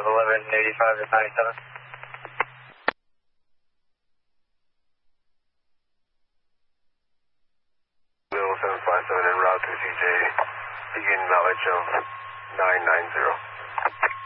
1185 to 97. Wheel 757 en route to CJ, begin mileage of 990.